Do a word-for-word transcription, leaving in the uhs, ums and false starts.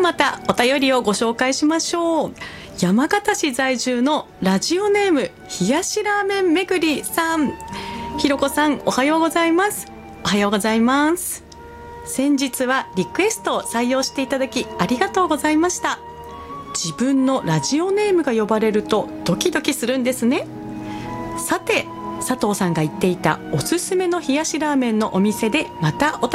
またお便りをご紹介しましょう。山形市在住のラジオネーム冷やしラーメンめぐりさん。ひろこさん、おはようございます。おはようございます。先日はリクエストを採用していただきありがとうございました。自分のラジオネームが呼ばれるとドキドキするんですね。さて、佐藤さんが言っていたおすすめの冷やしラーメンのお店でまたお